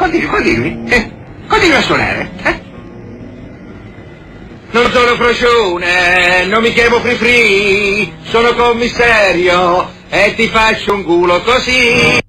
Continua a suonare, Non sono Frocione, non mi chiamo Free, sono commissario e ti faccio un culo così.